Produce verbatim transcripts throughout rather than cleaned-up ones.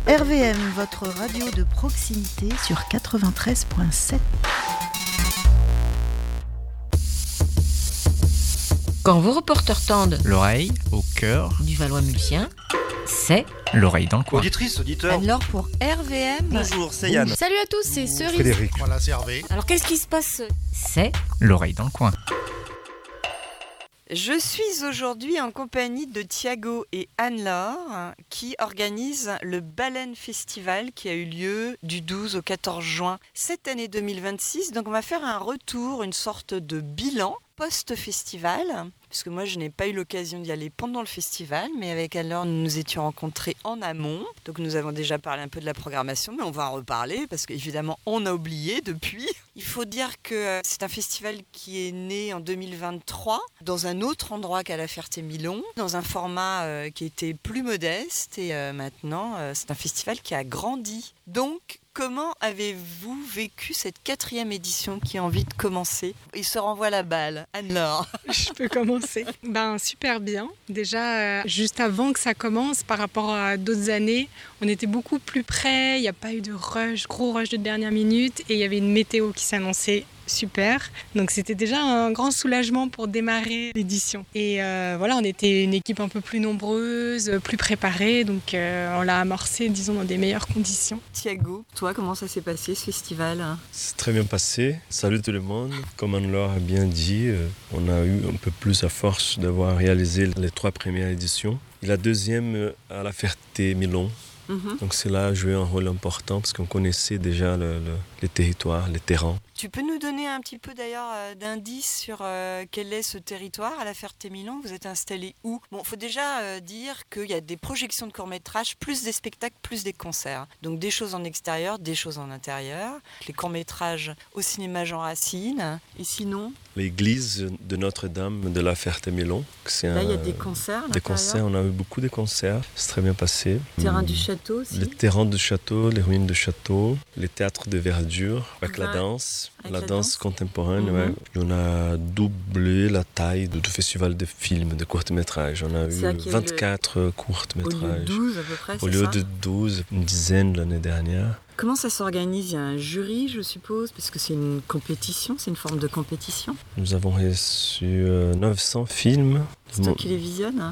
R V M, votre radio de proximité sur quatre-vingt-treize virgule sept. Quand vos reporters tendent l'oreille au cœur du Valois-Mulsien, c'est l'oreille dans le coin. Auditrice, auditeur. alors pour R V M. Bonjour, c'est Yann. Salut à tous, c'est Cerise. Frédéric. Voilà, c'est Hervé. Alors qu'est-ce qui se passe? C'est l'oreille dans le coin. Je suis aujourd'hui en compagnie de Thiago et Anne-Laure qui organisent le Baleine Festival qui a eu lieu du douze au quatorze juin cette année deux mille vingt-six. Donc on va faire un retour, une sorte de bilan post-festival, puisque moi je n'ai pas eu l'occasion d'y aller pendant le festival, mais avec Anne-Laure nous nous étions rencontrés en amont. Donc nous avons déjà parlé un peu de la programmation, mais on va en reparler parce qu'évidemment on a oublié depuis. Il faut dire que c'est un festival qui est né en deux mille vingt-trois dans un autre endroit qu'à la Ferté-Milon, dans un format euh, qui était plus modeste et euh, maintenant euh, c'est un festival qui a grandi. Donc comment avez-vous vécu cette quatrième édition qui a envie de commencer? Il se renvoie la balle. Anne-Laure. Je peux commencer. Ben super bien. Déjà, euh, juste avant que ça commence, par rapport à d'autres années, on était beaucoup plus près. Il n'y a pas eu de rush, gros rush de dernière minute, et il y avait une météo qui s'annonçait super. Donc c'était déjà un grand soulagement pour démarrer l'édition. Et euh, voilà, on était une équipe un peu plus nombreuse, plus préparée, donc euh, on l'a amorcé, disons, dans des meilleures conditions. Thiago, toi, comment ça s'est passé ce festival? C'est très bien passé. Salut tout le monde. Comme Anne-Laure a bien dit, on a eu un peu plus à force d'avoir réalisé les trois premières éditions. Et la deuxième à la Ferté-Milon. Mm-hmm. Donc c'est là a joué un rôle important parce qu'on connaissait déjà le, le, les territoires, les terrains. Tu peux nous donner un petit peu d'ailleurs euh, d'indices sur euh, quel est ce territoire à la Ferté-Milon? Vous êtes installé où? Bon, il faut déjà euh, dire qu'il y a des projections de courts-métrages, plus des spectacles, plus des concerts. Donc des choses en extérieur, des choses en intérieur. Les courts-métrages au cinéma Jean Racine. Et sinon? L'église de Notre-Dame de la Ferté-Milon. C'est là, un, il y a des concerts. Des concerts, on a eu beaucoup de concerts. C'est très bien passé. Le terrain du château aussi. Le terrain du château, les ruines du château, les théâtres de verdure, avec ouais. la danse. Avec la, la danse, danse contemporaine, mmh. ouais. On a doublé la taille du festival de films, de courts-métrages. On a c'est eu vingt-quatre le... courts-métrages. Au lieu de douze à peu près, Au c'est lieu ça de douze, une dizaine l'année dernière. Comment ça s'organise? Il y a un jury, je suppose, parce que c'est une compétition, c'est une forme de compétition. Nous avons reçu euh, neuf cents films. C'est toi qui les visionnes?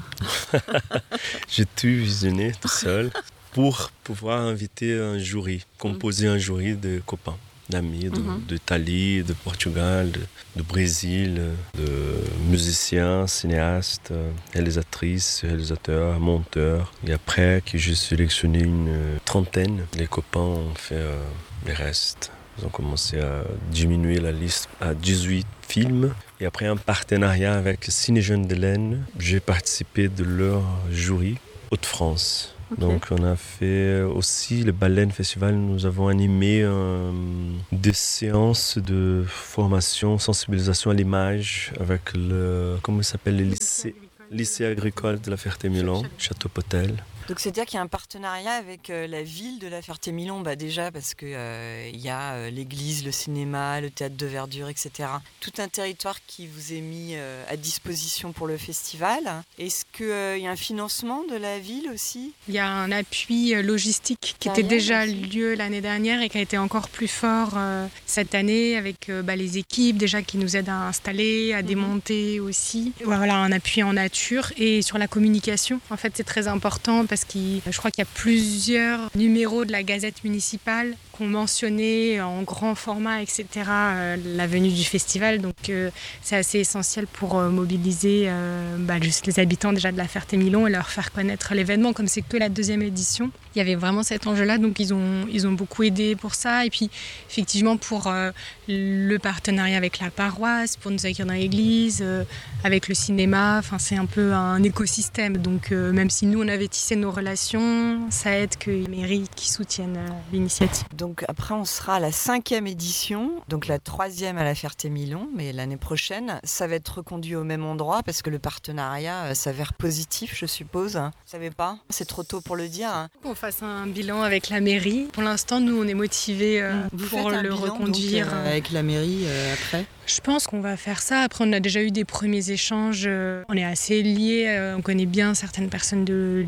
J'ai tout visionné tout seul pour pouvoir inviter un jury, composer un jury de copains, d'amis de, mm-hmm. d'Italie, de Portugal, de, de Brésil, de musiciens, cinéastes, réalisatrices, réalisateurs, monteurs. Et après que j'ai sélectionné une trentaine, les copains ont fait euh, les restes. Ils ont commencé à diminuer la liste à dix-huit films. Et après un partenariat avec Ciné Jeunes de l'Aisne, j'ai participé de leur jury Hauts-de-France. Okay. Donc on a fait aussi le Baleine Festival, nous avons animé euh, des séances de formation, sensibilisation à l'image avec le, comment il s'appelle, le lycée, lycée agricole de la Ferté-Milon, Château-Potel. Donc c'est-à-dire qu'il y a un partenariat avec euh, la ville de la Ferté-Milon, bah déjà parce qu'il euh, y a euh, l'église, le cinéma, le théâtre de verdure, et cetera. Tout un territoire qui vous est mis euh, à disposition pour le festival. Est-ce qu'il euh, y a un financement de la ville aussi? Il y a un appui logistique qui était déjà lieu l'année dernière et qui a été encore plus fort euh, cette année avec euh, bah, les équipes déjà qui nous aident à installer, à démonter mmh. aussi. Voilà, un appui en nature et sur la communication. En fait, c'est très important parce Parce que je crois qu'il y a plusieurs numéros de la Gazette municipale qui ont mentionné en grand format, et cetera, euh, la venue du festival. Donc euh, c'est assez essentiel pour euh, mobiliser euh, bah, juste les habitants déjà de la Ferté-Milon et leur faire connaître l'événement. Comme c'est que la deuxième édition, il y avait vraiment cet enjeu-là. Donc ils ont, ils ont beaucoup aidé pour ça. Et puis effectivement pour euh, le partenariat avec la paroisse, pour nous accueillir dans l'église, euh, avec le cinéma. Enfin, c'est un peu un écosystème. Donc euh, même si nous on avait tissé nos relations, ça aide que les mairies qui soutiennent euh, l'initiative. Donc après on sera à la cinquième édition, donc la troisième à la Ferté-Milon, mais l'année prochaine ça va être reconduit au même endroit parce que le partenariat euh, s'avère positif, je suppose. Vous savez pas? C'est trop tôt pour le dire. Hein. On fasse un bilan avec la mairie. Pour l'instant nous on est motivés euh, Vous pour faites un le bilan, reconduire donc, euh, avec la mairie euh, après. Je pense qu'on va faire ça. Après, on a déjà eu des premiers échanges. On est assez liés. On connaît bien certaines personnes de l'équipe municipale.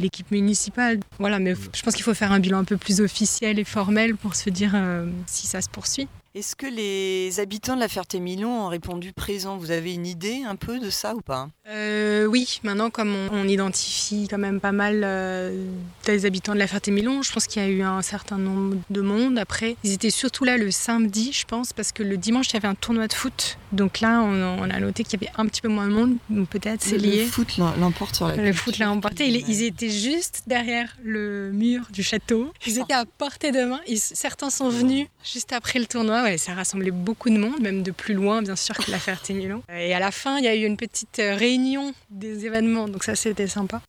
municipal. Voilà, mais je pense qu'il faut faire un bilan un peu plus officiel et formel pour se dire euh, si ça se poursuit. Est-ce que les habitants de la Ferté-Milon ont répondu présent ? Vous avez une idée un peu de ça ou pas ? euh, Oui, maintenant comme on, on identifie quand même pas mal euh, des habitants de la Ferté-Milon, je pense qu'il y a eu un certain nombre de monde. Après, ils étaient surtout là le samedi, je pense, parce que le dimanche, il y avait un tournoi de foot. Donc là, on, on a noté qu'il y avait un petit peu moins de monde, donc peut-être c'est lié. Le foot l'emporte sur la Le foot l'a emporté. Ils, ils étaient juste derrière le mur du château. Ils étaient à portée de main. Ils, certains sont venus juste après le tournoi. Ouais, ça rassemblait beaucoup de monde, même de plus loin, bien sûr, que la Ferté-Milon. Et à la fin, il y a eu une petite réunion des événements. Donc ça, c'était sympa.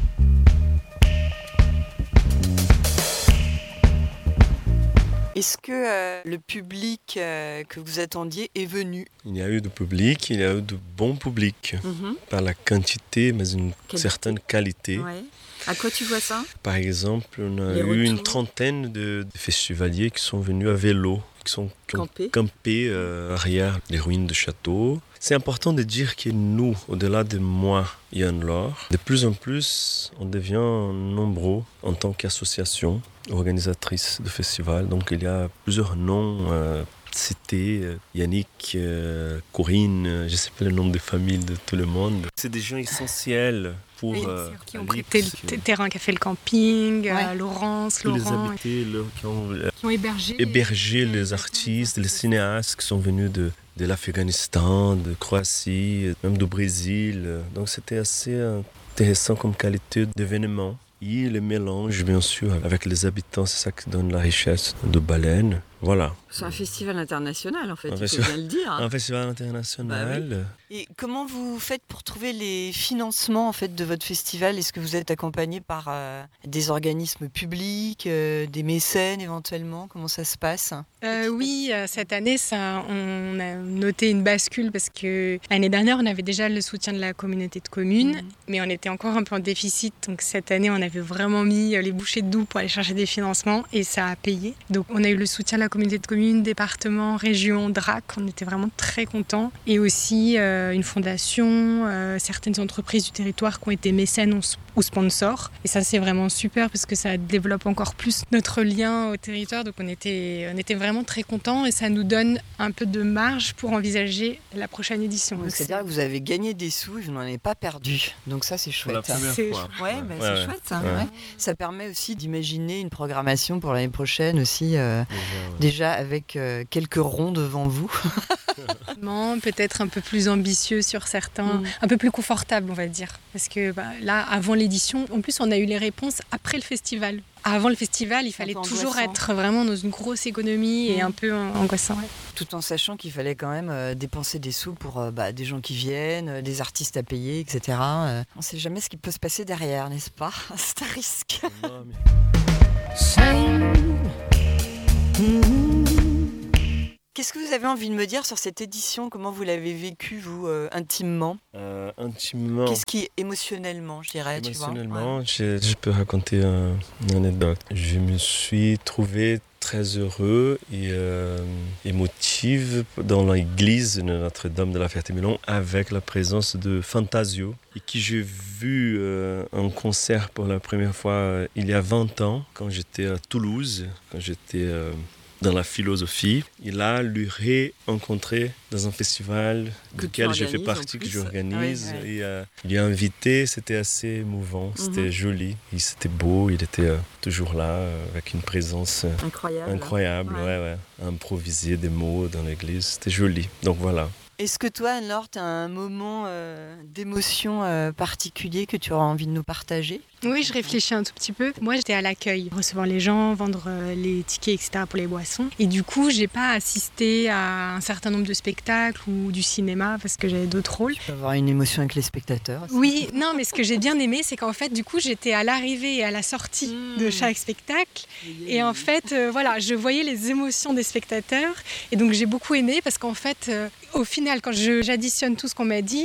Est-ce que euh, le public euh, que vous attendiez est venu ? Il y a eu du public, il y a eu de bons publics. Mm-hmm. Par la quantité, mais une Qualité. certaine qualité. Ouais. À quoi tu vois ça ? Par exemple, on a Les eu retours. une trentaine de, de festivaliers qui sont venus à vélo, qui sont qui ont Campé. campé euh, arrière les ruines du château. C'est important de dire que nous, au-delà de moi et Anne-Laure, de plus en plus, on devient nombreux en tant qu'association organisatrice de festivals. Donc il y a plusieurs noms euh, cités, euh, Yannick, euh, Corinne, euh, je ne sais pas le nom de famille de tout le monde. C'est des gens essentiels pour Oui, euh, qui ont Alix, prêté le t- terrain qu'a fait le camping, Ouais. euh, Laurence, tous les Laurent, habités là, qui ont euh, qui ont hébergé, hébergé les artistes, les cinéastes qui sont venus de, de l'Afghanistan, de Croatie, même du Brésil. Donc c'était assez intéressant comme qualité d'événement. Et le mélange, bien sûr, avec les habitants, c'est ça qui donne la richesse de Baleine. Voilà. C'est un festival international, en fait, Un il festival- faut bien le dire. Un festival international. Bah Et comment vous faites pour trouver les financements en fait, de votre festival ? Est-ce que vous êtes accompagné par euh, des organismes publics, euh, des mécènes éventuellement ? Comment ça se passe ? Euh, oui, euh, cette année, ça, on a noté une bascule parce que l'année dernière, on avait déjà le soutien de la communauté de communes, Mhm. mais on était encore un peu en déficit. Donc cette année, on avait vraiment mis les bouchées doubles pour aller chercher des financements et ça a payé. Donc on a eu le soutien de la communauté de communes, département, région, D R A C. On était vraiment très contents. Et aussi euh, une fondation, euh, certaines entreprises du territoire qui ont été mécènes ou, ou sponsors. Et ça, c'est vraiment super parce que ça développe encore plus notre lien au territoire. Donc on était, on était vraiment très contents et ça nous donne un peu de marge pour envisager la prochaine édition. Donc, c'est-à-dire que vous avez gagné des sous et vous n'en avez pas perdu. Donc ça, c'est Pour la chouette. première C'est- fois. Ouais, bah, Ouais, c'est ouais. chouette ça. Ouais. ouais. Ça permet aussi d'imaginer une programmation pour l'année prochaine aussi, euh, Déjà, ouais. déjà avec euh, quelques ronds devant vous. Peut-être un peu plus ambitieux sur certains, Mm. un peu plus confortable, on va dire. Parce que bah, là, avant l'édition, en plus, on a eu les réponses après le festival. Avant le festival, il fallait peu toujours angoissant. être vraiment dans une grosse économie et Mm. un peu euh, angoissant. ouais. Tout en sachant qu'il fallait quand même euh, dépenser des sous pour euh, bah, des gens qui viennent, euh, des artistes à payer, et cetera. Euh, on ne sait jamais ce qui peut se passer derrière, n'est-ce pas ? C'est un risque. Non, mais- Qu'est-ce que vous avez envie de me dire sur cette édition ? Comment vous l'avez vécue, vous, euh, intimement ? Euh, intimement. Qu'est-ce qui, émotionnellement, je dirais, tu vois ? Émotionnellement, je, je peux raconter un- une anecdote. Je me suis trouvé très heureux et euh, émotif dans l'église de Notre-Dame de la Ferté-Milon avec la présence de Fantasio et qui j'ai vu euh, en concert pour la première fois euh, il y a vingt ans quand j'étais à Toulouse, quand j'étais euh, dans la philosophie. Et là, lui rencontré dans un festival Que tu duquel je fais organises, en partie, que plus. j'organise. Ouais, ouais. Et euh, il est invité, c'était assez émouvant, c'était Mhm. joli. Il c'était beau, il était euh, toujours là, euh, avec une présence euh, Incroyable. incroyable, Ouais. ouais. Ouais, Improviser des mots dans l'église, c'était joli. Donc voilà. Est-ce que toi, Anne-Laure, tu as un moment euh, d'émotion euh, particulier que tu auras envie de nous partager ? Oui, je réfléchis un tout petit peu. Moi, j'étais à l'accueil, recevoir les gens, vendre euh, les tickets, et cetera pour les boissons. Et du coup, j'ai pas assisté à un certain nombre de spectacles ou du cinéma parce que j'avais d'autres rôles. Tu peux avoir une émotion avec les spectateurs aussi. Oui, non, mais ce que j'ai bien aimé, c'est qu'en fait, du coup, j'étais à l'arrivée et à la sortie Mmh. de chaque spectacle. Et en fait, euh, voilà, je voyais les émotions des spectateurs. Et donc, j'ai beaucoup aimé parce qu'en fait, euh, au final, quand je- j'additionne tout ce qu'on m'a dit,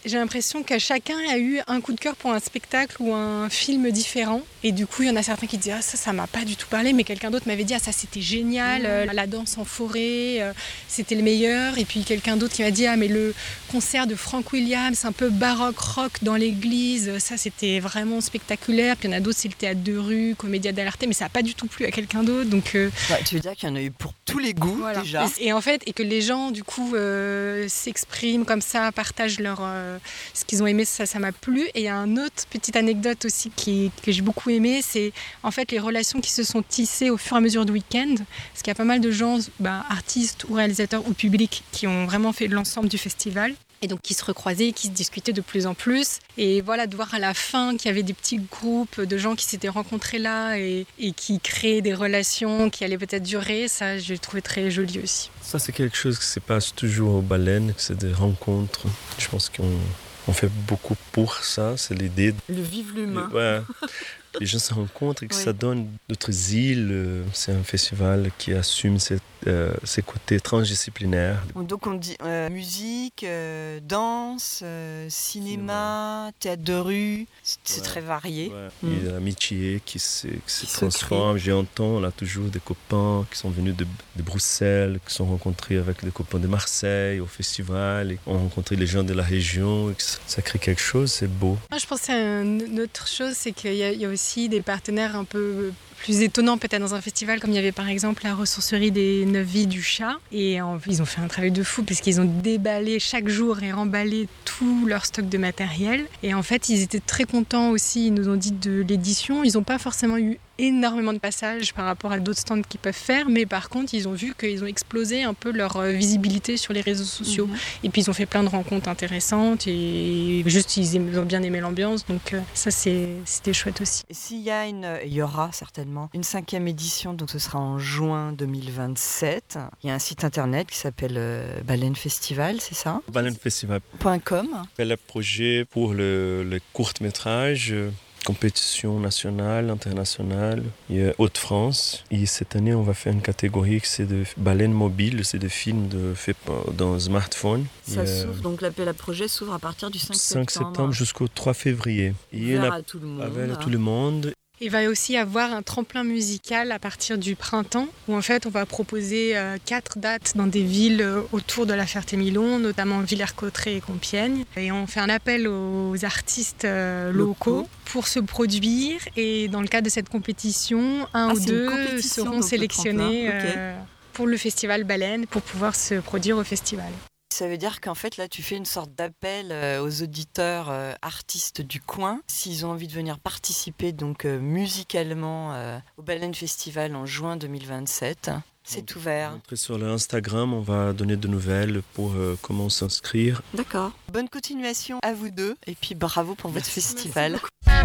j'ai l'impression que chacun a eu un coup de cœur pour un spectacle ou un film différent. Et du coup, il y en a certains qui disaient ah, ça, ça m'a pas du tout parlé, mais quelqu'un d'autre m'avait dit ah, ça c'était génial, euh, la danse en forêt, euh, c'était le meilleur. Et puis quelqu'un d'autre qui m'a dit ah, mais le concert de Frank Williams, un peu baroque rock dans l'église, ça c'était vraiment spectaculaire. Puis il y en a d'autres, c'est le théâtre de rue, Commedia dell'arte, mais ça n'a pas du tout plu à quelqu'un d'autre. Donc, euh... ouais, tu veux dire qu'il y en a eu pour tous les goûts voilà. déjà. Et, et en fait, et que les gens du coup euh, s'expriment comme ça, partagent leur, euh, ce qu'ils ont aimé, ça, ça m'a plu. Et il y a une autre petite anecdote aussi qui, que j'ai beaucoup aimée, c'est en fait les relations qui se sont tissées au fur et à mesure du week-end. Parce qu'il y a pas mal de gens, bah, artistes ou réalisateurs ou publics, qui ont vraiment fait l'ensemble du festival. Et donc qui se recroisaient, qui se discutaient de plus en plus. Et voilà, de voir à la fin qu'il y avait des petits groupes de gens qui s'étaient rencontrés là et, et qui créaient des relations qui allaient peut-être durer, ça j'ai trouvé très joli aussi. Ça c'est quelque chose qui se passe toujours aux baleines, c'est des rencontres. Je pense qu'on on fait beaucoup pour ça, c'est l'idée. Le vive l'humain. Ouais. Les gens se rencontrent et que oui. ça donne d'autres îles. C'est un festival qui assume ses, euh, ses côtés transdisciplinaires. Donc on dit euh, musique, euh, danse, euh, cinéma, cinéma, théâtre de rue, c'est, c'est ouais. très varié. Ouais. Mm. Il y a l'amitié qui se, qui se qui transforme. J'entends, on a toujours des copains qui sont venus de, de Bruxelles, qui sont rencontrés avec des copains de Marseille au festival, et ont rencontré les gens de la région. Et que ça, ça crée quelque chose, c'est beau. Moi, je pense à une autre chose, c'est qu'il y a, il y a aussi des partenaires un peu plus étonnants peut-être dans un festival, comme il y avait par exemple la ressourcerie des Neuf Vies du Chat. Et en, ils ont fait un travail de fou puisqu'ils ont déballé chaque jour et remballé tout leur stock de matériel. Et en fait, ils étaient très contents aussi, ils nous ont dit de l'édition. Ils n'ont pas forcément eu énormément de passages par rapport à d'autres stands qu'ils peuvent faire, mais par contre, ils ont vu qu'ils ont explosé un peu leur visibilité sur les réseaux sociaux. Mmh. Et puis, ils ont fait plein de rencontres intéressantes et juste, ils ont bien aimé l'ambiance. Donc, ça, c'est, c'était chouette aussi. Et s'il y a une, il y aura certainement une cinquième édition, donc ce sera en juin deux mille vingt-sept. Il y a un site internet qui s'appelle euh, Baleine Festival, c'est ça ? baleine festival point com. C'est le projet pour le, le court-métrage. Compétition nationale, internationale, il y a Hauts-de-France. Et cette année, on va faire une catégorie qui c'est de baleines mobiles, c'est des films de, faits dans smartphone. Ça s'ouvre, donc l'appel à projet s'ouvre à partir du cinq septembre. cinq septembre jusqu'au trois février. Ouvert à tout le monde. Ouvert à tout le monde. Il va aussi avoir un tremplin musical à partir du printemps, où en fait on va proposer euh, quatre dates dans des villes euh, autour de la Ferté-Milon, notamment Villers-Cotterêts et Compiègne. Et on fait un appel aux artistes euh, locaux, locaux pour se produire. Et dans le cadre de cette compétition, un ah, ou deux seront sélectionnés okay. euh, pour le festival Baleine, pour pouvoir se produire au festival. Ça veut dire qu'en fait, là, tu fais une sorte d'appel aux auditeurs euh, artistes du coin. S'ils ont envie de venir participer donc euh, musicalement euh, au Baleine Festival en juin deux mille vingt-sept, c'est donc, ouvert. Sur le Instagram, on va donner de nouvelles pour euh, comment s'inscrire. D'accord. Bonne continuation à vous deux et puis bravo pour votre merci, festival.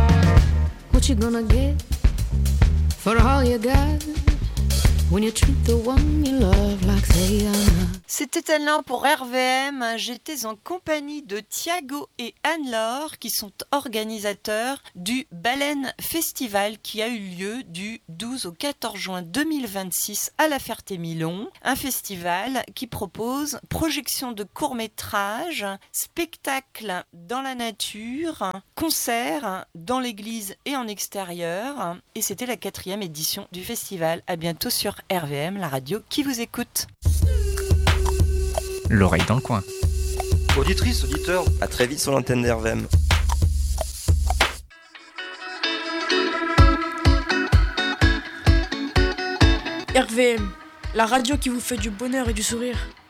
What you gonna get for all you got? When you treat the one you love like they are not. C'était Anne-Laure pour R V M. J'étais en compagnie de Thiago et Anne-Laure qui sont organisateurs du Baleine Festival qui a eu lieu du douze au quatorze juin deux mille vingt-six à la Ferté-Milon. Un festival qui propose projection de courts-métrages, spectacles dans la nature, concerts dans l'église et en extérieur. Et c'était la quatrième édition du festival. À bientôt sur R V M, la radio qui vous écoute. L'oreille dans le coin. Auditrice, auditeur, à très vite sur l'antenne d'R V M. R V M, la radio qui vous fait du bonheur et du sourire.